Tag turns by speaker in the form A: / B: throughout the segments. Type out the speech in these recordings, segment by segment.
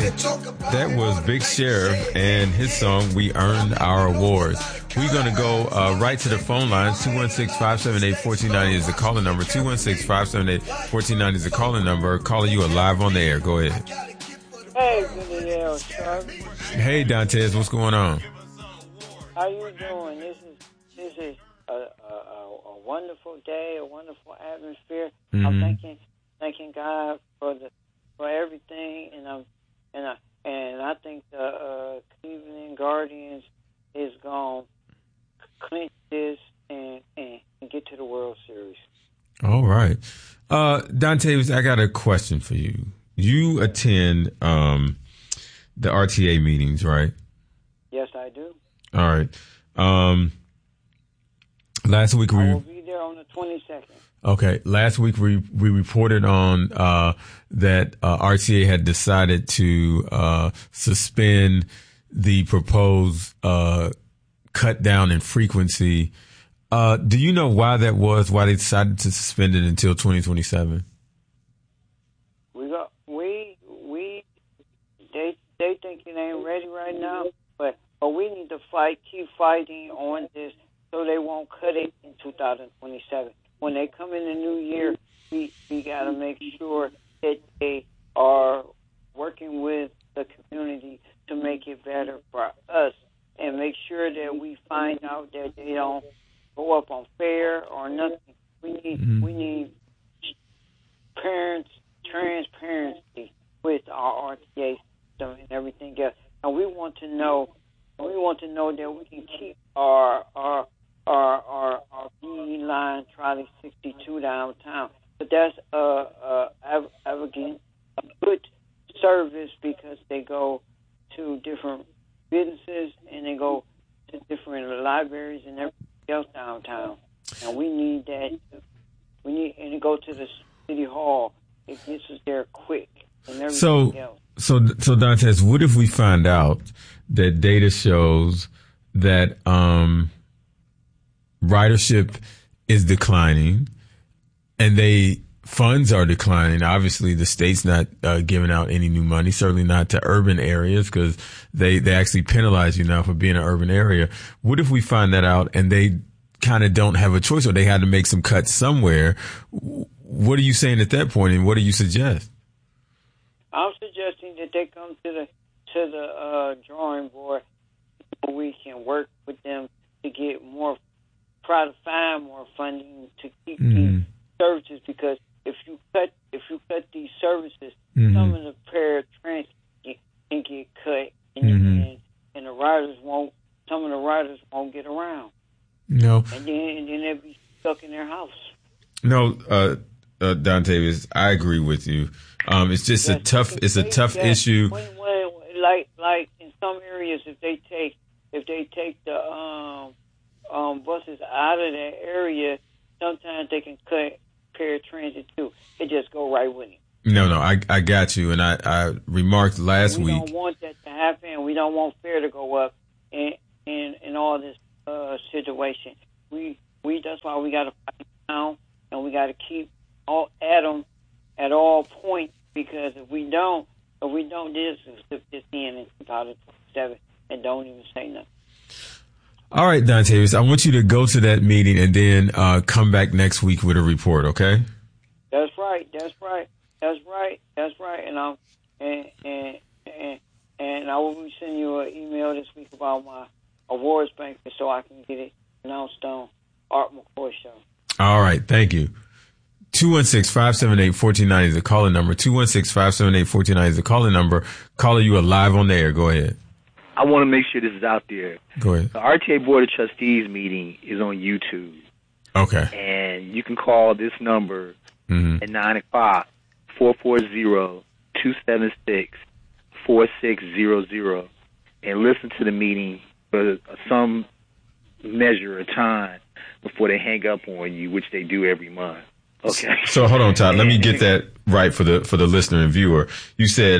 A: That was Big Sheriff and his song, We Earned Our Awards. We're going to go right to the phone lines. 216-578-1490 is the calling number. 216-578-1490 is the calling number. Caller, you are live on the air. Go ahead.
B: Hey, Billy L. Sharp.
A: Hey, Dantes, what's going on?
B: How you doing? This is a wonderful day, a wonderful atmosphere. Mm-hmm. I'm thanking God for everything, and I think the Cleveland Guardians is going to clinch this and get to the World Series.
A: All right. Dante, I got a question for you. You attend the RTA meetings, right?
B: Yes, I do.
A: All right. Last week
B: I will be there on the 22nd.
A: Okay. Last week we reported on that RTA had decided to suspend the proposed cut down in frequency. Do you know why that was? Why they decided to suspend it until 2027?
B: They think it ain't ready right now, but we need to keep fighting on this so they won't cut it in 2027. When they come in the new year, we got to make sure that they are working with the community to make it better for us, and make sure that we find out that they don't go up on fare or nothing. We need transparency with our RTA system and everything else. And we want to know that we can keep our B line trolley 62 downtown. But that's a good service because they go to different businesses and they go to different libraries and everything else downtown. And we need that. And to go to the city hall. It gets us there quick and everything else.
A: So Dantes, what if we find out that data shows that ridership is declining and funds are declining? Obviously, the state's not giving out any new money, certainly not to urban areas, because they actually penalize you now for being an urban area. What if we find that out and they kind of don't have a choice, or they had to make some cuts somewhere? What are you saying at that point, and what do you suggest?
B: I'm suggesting that they come to the drawing board so we can work with them to get try to find more funding to keep these services, because if you cut these services, some of the paratransit can get cut, and the riders won't. Some of the riders won't get around.
A: No,
B: and then they'll be stuck in their house.
A: No, Dante, I agree with you. It's just a tough issue.
B: When, like in some areas, if they take the buses out of that area, sometimes they can cut paratransit too. It just go right with it.
A: No, I got you, and I remarked last week.
B: We don't want that to happen. We don't want fare to go up in all this situation. That's why we got to fight down, and we got to keep at them at all points, because if we don't, this is the end in 2007, and don't even say nothing.
A: All right, Dante, I want you to go to that meeting and then come back next week with a report, okay?
B: That's right. And I will be sending you an email this week about my awards banquet so I can get it announced on Art McCoy Show.
A: All right, thank you. 216-578-1490 is the calling number. 216-578-1490 is the calling number. Caller, you are live on the air. Go ahead.
C: I want to make sure this is out there.
A: Go ahead.
C: The RTA Board of Trustees meeting is on YouTube.
A: Okay.
C: And you can call this number at 9 o'clock, 440-276-4600, and listen to the meeting for some measure of time before they hang up on you, which they do every month. Okay.
A: So hold on, Todd. Let me get that right for the listener and viewer. You said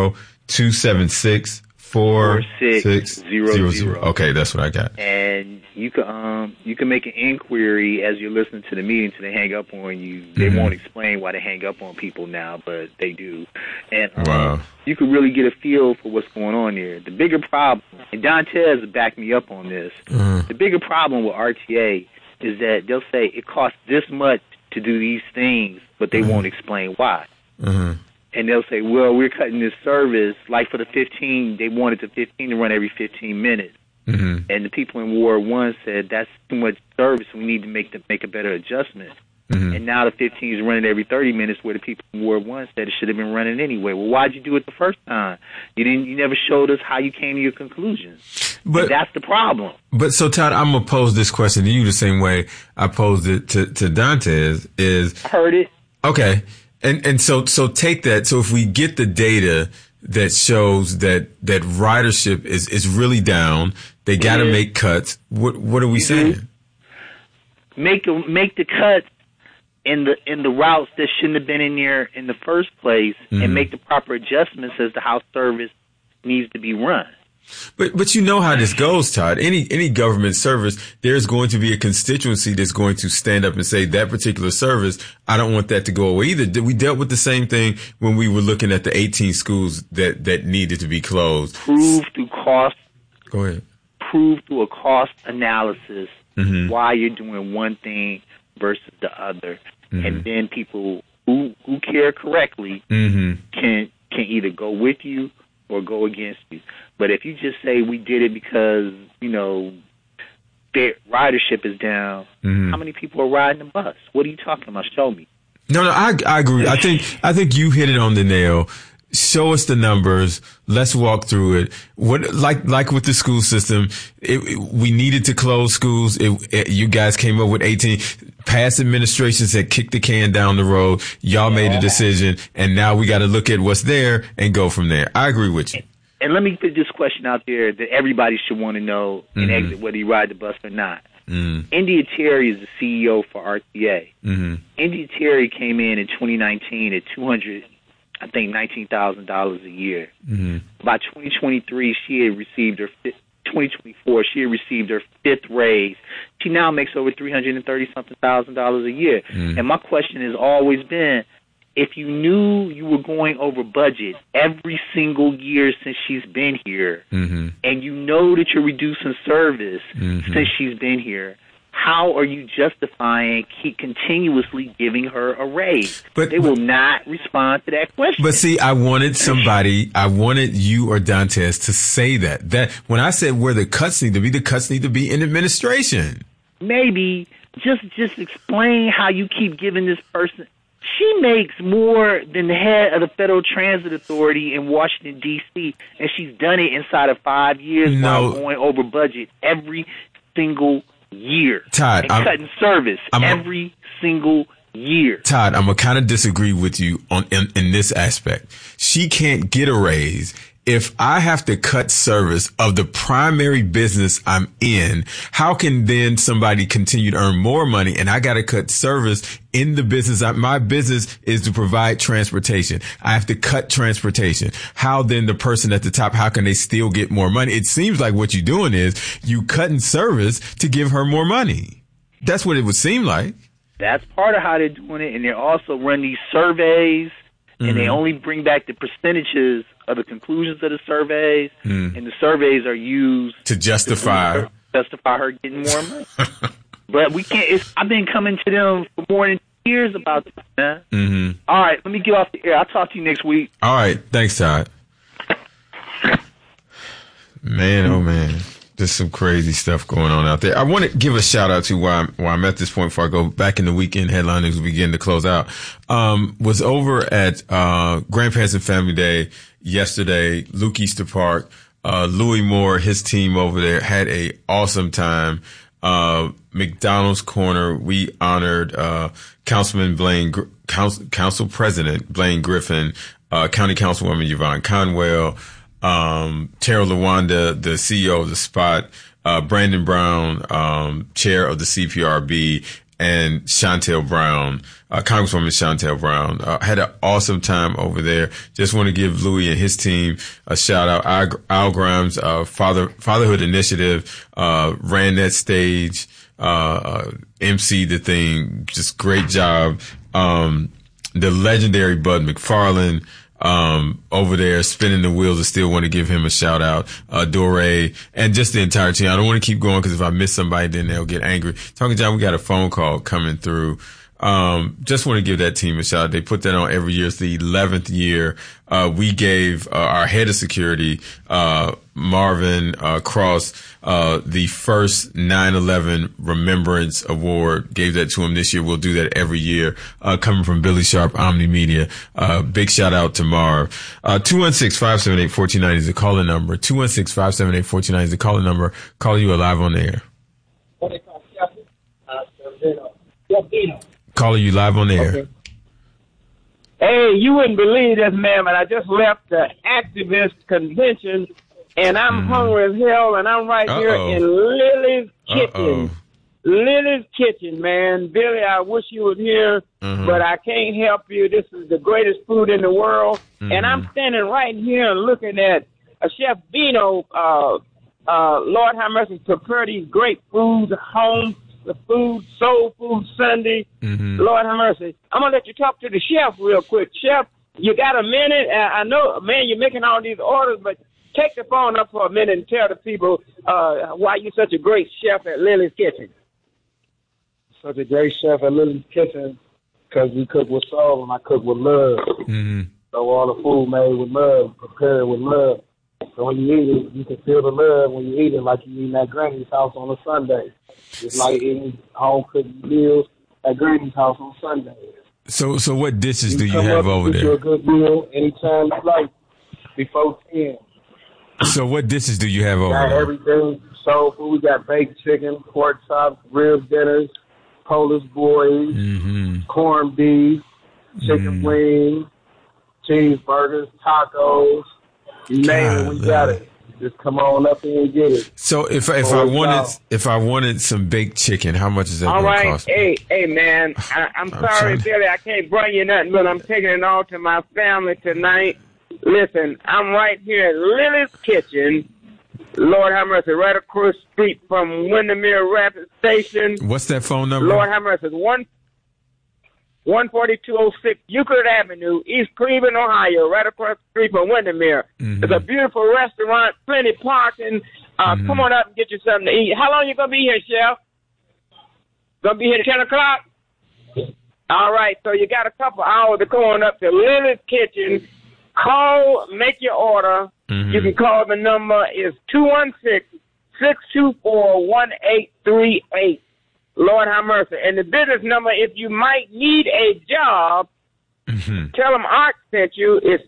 A: 440-276-4600. Okay, that's what I got.
C: And You can make an inquiry as you're listening to the meeting till they hang up on you. They won't explain why they hang up on people now, but they do. And you can really get a feel for what's going on there. The bigger problem, and Dantes will back me up on this, the bigger problem with RTA is that they'll say it costs this much to do these things, but they won't explain why. And they'll say, well, we're cutting this service. Like for the 15, they wanted the 15 to run every 15 minutes. And the people in Ward 1 said, that's too much service. We need to make a better adjustment. And now the 15 is running every 30 minutes, where the people in Ward 1 said it should have been running anyway. Well, why'd you do it the first time? You never showed us how you came to your conclusions. But that's the problem.
A: But so, Todd, I'm going to pose this question to you the same way I posed it to Dantes. I
C: heard it.
A: Okay. And so take that. So if we get the data that shows that ridership is really down, they got to make cuts. What are we saying?
C: Make the cuts in the routes that shouldn't have been in there in the first place, and make the proper adjustments as to how service needs to be run.
A: But you know how this goes, Todd. Any government service, there's going to be a constituency that's going to stand up and say that particular service, I don't want that to go away either. We dealt with the same thing when we were looking at the 18 schools that needed to be closed.
C: Prove through cost.
A: Go ahead.
C: Prove through a cost analysis why you're doing one thing versus the other, and then people who care correctly can either go with you or go against you. But if you just say we did it because, ridership is down, how many people are riding the bus? What are you talking about? Show me.
A: No, I agree. I think you hit it on the nail. Show us the numbers. Let's walk through it. Like with the school system, we needed to close schools. You guys came up with 18. Past administrations had kicked the can down the road. Y'all made a decision, and now we got to look at what's there and go from there. I agree with you.
C: And let me put this question out there that everybody should want to know and exit, whether you ride the bus or not. India Terry is the CEO for RTA. India Terry came in 2019 at $19,000 a year. By 2023, she had received her 2024. She had received her fifth raise. She now makes over $330-something thousand a year. And my question has always been, if you knew you were going over budget every single year since she's been here, and you know that you're reducing service since she's been here, how are you justifying continuously giving her a raise? They will not respond to that question.
A: But see, I wanted you or Dantes to say that when I said where the cuts need to be, the cuts need to be in administration.
C: Maybe just explain how you keep giving this person. She makes more than the head of the Federal Transit Authority in Washington, D.C., and she's done it inside of 5 years while going over budget every single year.
A: Todd,
C: and cutting service every single year.
A: Todd, I'm going to kind of disagree with you in this aspect. She can't get a raise if I have to cut service of the primary business I'm in. How can then somebody continue to earn more money and I got to cut service in the business? My business is to provide transportation. I have to cut transportation. How then the person at the top, how can they still get more money? It seems like what you're doing is you cutting service to give her more money. That's what it would seem like.
C: That's part of how they're doing it. And they also run these surveys and they only bring back the percentages of the conclusions of the surveys, and the surveys are used
A: to justify
C: her getting more money. But we can't. I've been coming to them for more than 2 years about this, man. All right, let me get off the air. I'll talk to you next week.
A: All right, thanks, Todd. Man, oh man, there's some crazy stuff going on out there. I want to give a shout out to why I'm at this point before I go back in the weekend headline as we begin to close out. Was over at Grandparents and Family Day yesterday, Luke Easter Park. Louis Moore, his team over there had a awesome time. McDonald's Corner, we honored Council President Blaine Griffin, County Councilwoman Yvonne Conwell, Terrell Lawanda, the CEO of The Spot, Brandon Brown, chair of the CPRB, and Shontel Brown, Congresswoman Shontel Brown, had an awesome time over there. Just want to give Louis and his team a shout out. Al Grimes, Fatherhood Initiative, ran that stage, MC'd the thing. Just great job. The legendary Bud McFarlane, over there spinning the wheels. I still want to give him a shout out. Dore and just the entire team. I don't want to keep going because if I miss somebody, then they'll get angry. Talking John, we got a phone call coming through. Just want to give that team a shout out. They put that on every year. It's the 11th year. We gave, our head of security, Marvin, Cross, the first 9/11 Remembrance Award, gave that to him this year. We'll do that every year, coming from Billy Sharp, Omni Media. Big shout out to Marv. 216-578-1490 is the calling number. 216-578-1490 is the calling number. Call you live on the air. Caller, you live on the air.
D: Okay. Hey, you wouldn't believe this, man, but I just left the activist convention, and I'm hungry as hell, and I'm right here in Lily's Kitchen. Lily's Kitchen, man. Billy, I wish you was here, but I can't help you. This is the greatest food in the world, and I'm standing right here looking at Chef Bino. Lord have mercy, prepare these great foods home. The food, Soul Food Sunday. Lord have mercy. I'm going to let you talk to the chef real quick. Chef, you got a minute? I know, man, you're making all these orders, but take the phone up for a minute and tell the people why you're such a great chef at Lily's Kitchen.
E: Such a great chef at Lily's Kitchen because we cook with soul and I cook with love. So all the food made with love, prepared with love. So when you eat it, you can feel the love when you eat it like you eating at Granny's house on a Sunday. It's like eating home-cooked meals at Granny's house on Sunday.
A: So what dishes do you have over there?
E: You a good meal anytime you like, before 10.
A: So what dishes do you have over there?
E: We got everything. Soul food. We got baked chicken, pork chops, rib dinners, Polish boys, corned beef, chicken wings, cheeseburgers, tacos. You name it, we got it. Just come on up here and get it.
A: So if I wanted some baked chicken, how much is that going to cost?
D: Hey man, I'm sorry, Billy, I can't bring you nothing, but I'm taking it all to my family tonight. Listen, I'm right here at Lily's Kitchen. Lord have mercy, right across the street from Windermere Rapid Station.
A: What's that phone number?
D: Lord have mercy, 14206 Euclid Avenue, East Cleveland, Ohio, right across the street from Windermere. It's a beautiful restaurant, plenty of parking. Come on up and get you something to eat. How long you going to be here, Chef? Going to be here at 10 o'clock? All right, so you got a couple hours to go on up to Lily's Kitchen. Call, make your order. You can call the number is 216-624-1838. Lord have mercy. And the business number, if you might need a job, tell them Art sent you. It's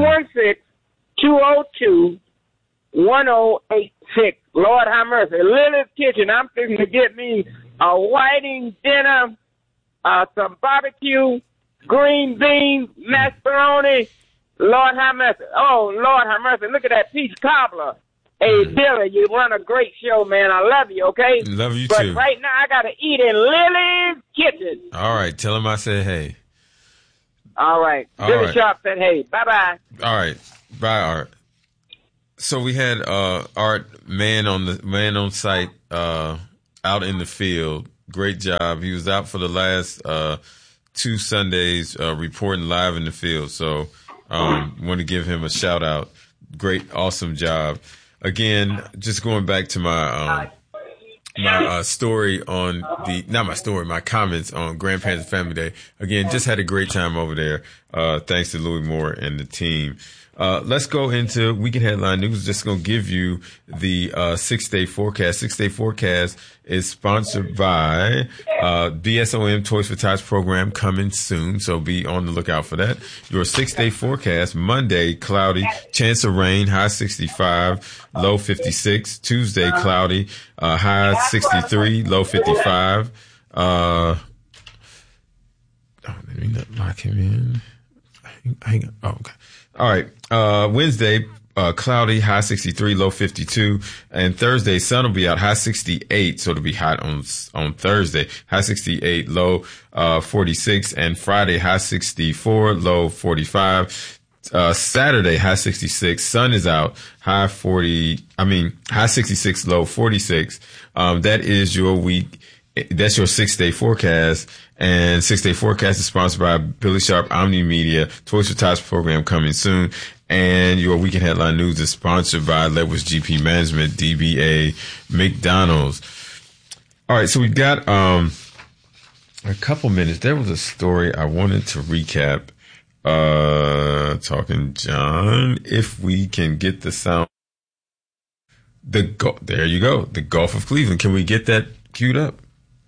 D: 216-202-1086. Lord have mercy. Lily's Kitchen. I'm thinking to get me a whiting dinner, some barbecue, green beans, macaroni. Lord have mercy. Oh, Lord have mercy. Look at that peach cobbler. Hey, Billy, you run a great show, man. I love you, okay?
A: Love you,
D: but
A: too.
D: But right now, I got to eat in Lily's Kitchen.
A: All right. Tell him I said hey.
D: All right. Billy Sharp said hey. Bye-bye.
A: All right. Bye, Art. So we had Art, man on site, out in the field. Great job. He was out for the last 2 Sundays reporting live in the field. So want to give him a shout-out. Great, awesome job. Again, just going back to my story on my comments on Grandparents and Family Day. Again, just had a great time over there. Thanks to Louis Moore and the team. Let's go into Weekend Headline News. Just going to give you the 6-day forecast. 6-day forecast is sponsored by BSOM Toys for Tots program coming soon, so be on the lookout for that. Your 6-day forecast: Monday, cloudy, chance of rain, high 65, low 56. Tuesday, cloudy, high 63, low 55. Let me not lock him in. Hang on. Oh, okay. All right. Wednesday, cloudy, high 63, low 52. And Thursday, sun will be out, high 68. So it'll be hot on Thursday, high 68, low 46. And Friday, high 64, low 45. Saturday, high 66, sun is out, high 66, low 46. That is your week. That's your 6-day forecast. And 6-day forecast is sponsored by Billy Sharp, Omni Media, Toys for Tots program coming soon. And your weekend headline news is sponsored by Ledwidge GP Management, DBA McDonald's. All right. So we got, a couple minutes. There was a story I wanted to recap. Talking John, if we can get the sound. There you go. The Gulf of Cleveland. Can we get that queued up?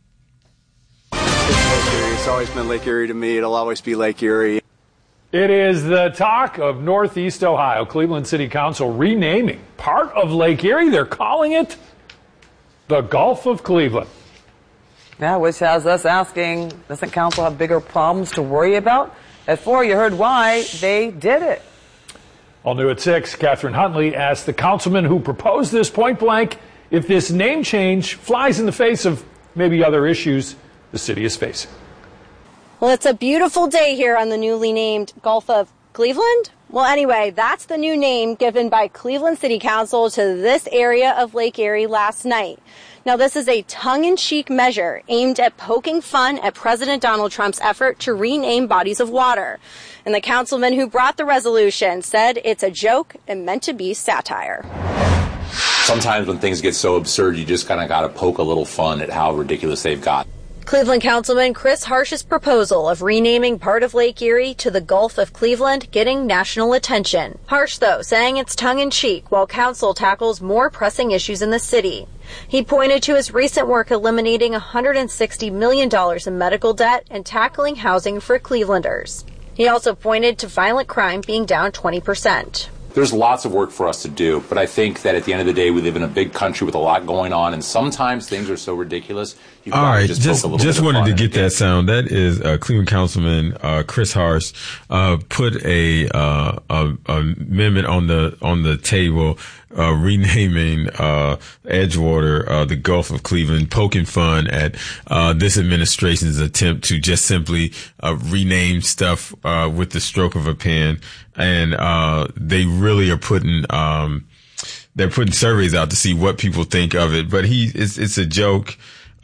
F: It's always been Lake Erie to me. It'll always be Lake Erie.
G: It is the talk of Northeast Ohio. Cleveland City Council renaming part of Lake Erie. They're calling it the Gulf of Cleveland.
H: Yeah, which has us asking, doesn't council have bigger problems to worry about? At 4, you heard why they did it.
G: All new at 6, Catherine Huntley asked the councilman who proposed this point blank if this name change flies in the face of maybe other issues the city is facing.
I: Well, it's a beautiful day here on the newly named Gulf of Cleveland. Well, anyway, that's the new name given by Cleveland City Council to this area of Lake Erie last night. Now, this is a tongue-in-cheek measure aimed at poking fun at President Donald Trump's effort to rename bodies of water. And the councilman who brought the resolution said it's a joke and meant to be satire.
J: Sometimes when things get so absurd, you just kind of got to poke a little fun at how ridiculous they've got.
I: Cleveland Councilman Chris Harsh's proposal of renaming part of Lake Erie to the Gulf of Cleveland getting national attention. Harsh, though, saying it's tongue-in-cheek while council tackles more pressing issues in the city. He pointed to his recent work eliminating $160 million in medical debt and tackling housing for Clevelanders. He also pointed to violent crime being down 20%.
J: There's lots of work for us to do, but I think that at the end of the day, we live in a big country with a lot going on, and sometimes things are so ridiculous.
A: All right, just wanted to get that sound. That is Cleveland Councilman Chris Harsh put a amendment on the table renaming Edgewater the Gulf of Cleveland, poking fun at this administration's attempt to just simply rename stuff with the stroke of a pen, and they really are putting they're putting surveys out to see what people think of it. But it's a joke.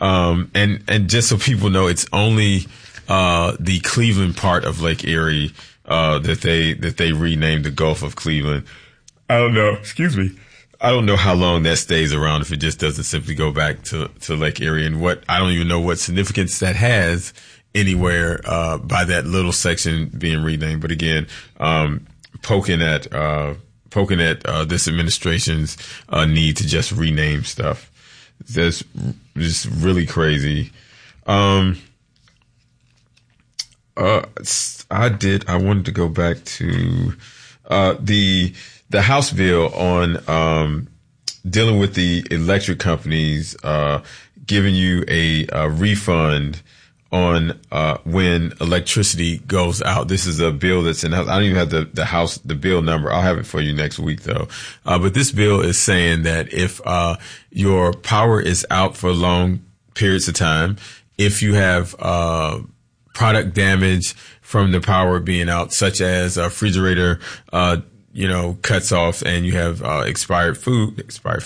A: And just so people know, it's only, the Cleveland part of Lake Erie, that they renamed the Gulf of Cleveland. I don't know. Excuse me. I don't know how long that stays around if it just doesn't simply go back to Lake Erie, and I don't even know what significance that has anywhere, by that little section being renamed. But again, poking at this administration's, need to just rename stuff. That's just really crazy. I wanted to go back to, the House bill on, dealing with the electric companies, giving you a refund on, when electricity goes out. This is a bill that's in, I don't even have the bill number. I'll have it for you next week though. But this bill is saying that if, your power is out for long periods of time, if you have, product damage from the power being out, such as a refrigerator, cuts off, and you have, spoiled food,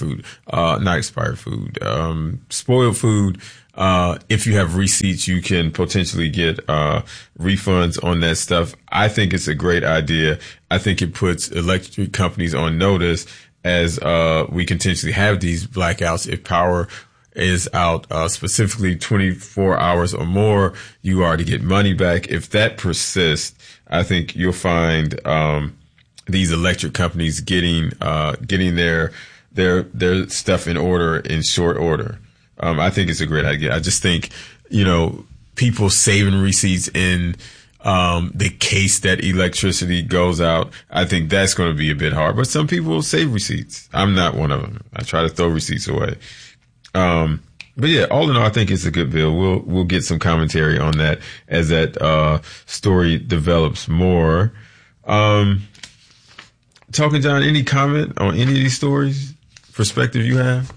A: if you have receipts, you can potentially get, refunds on that stuff. I think it's a great idea. I think it puts electric companies on notice as, we continuously have these blackouts. If power is out, specifically 24 hours or more, you are to get money back. If that persists, I think you'll find, these electric companies getting their stuff in order in short order. I think it's a great idea. I just think, people saving receipts in, the case that electricity goes out. I think that's going to be a bit hard, but some people will save receipts. I'm not one of them. I try to throw receipts away. But yeah, all in all, I think it's a good bill. We'll get some commentary on that as that, story develops more. Talking John, any comment on any of these stories? Perspective you have?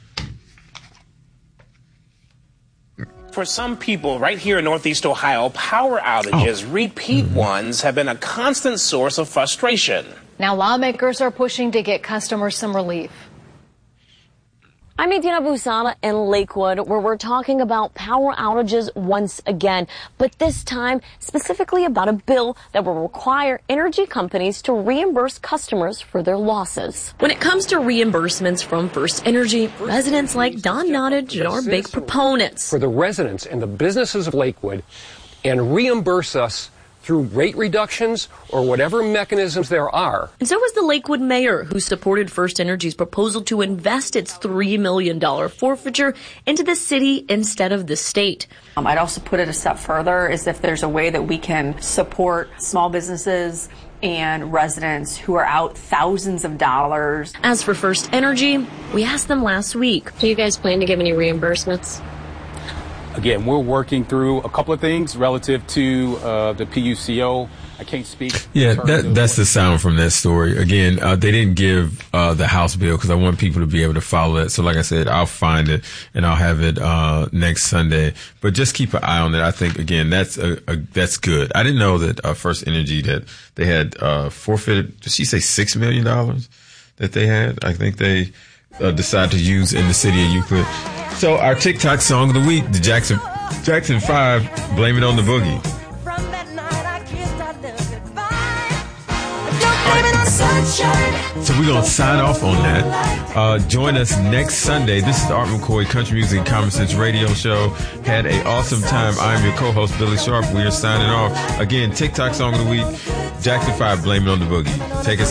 K: For some people right here in Northeast Ohio, power outages, repeat ones, have been a constant source of frustration.
L: Now lawmakers are pushing to get customers some relief.
M: I'm Adina Busana in Lakewood, where we're talking about power outages once again, but this time specifically about a bill that will require energy companies to reimburse customers for their losses. When it comes to reimbursements from First Energy, residents like Don Nottage are big proponents.
N: For the residents and the businesses of Lakewood, and reimburse us through rate reductions or whatever mechanisms there are.
M: And so was the Lakewood mayor, who supported First Energy's proposal to invest its $3 million forfeiture into the city instead of the state.
O: I'd also put it a step further, is if there's a way that we can support small businesses and residents who are out thousands of dollars.
M: As for First Energy, we asked them last week, do you guys plan to give any reimbursements?
P: Again, we're working through a couple of things relative to the PUCO. I can't speak.
A: Yeah, that's the sound from that story. Again, they didn't give the House bill because I want people to be able to follow it. So like I said, I'll find it and I'll have it next Sunday. But just keep an eye on it. I think, again, that's good. I didn't know that First Energy, that they had forfeited, did she say $6 million that they had? I think they decided to use in the city of Euclid. So our TikTok song of the week, the Jackson 5, Blame It on the Boogie. So we're going to sign off on that. Join us next Sunday. This is the Art McCoy Country Music and Common Sense Radio Show. Had an awesome time. I'm your co-host, Billy Sharp. We are signing off. Again, TikTok song of the week, Jackson 5, Blame It on the Boogie. Take us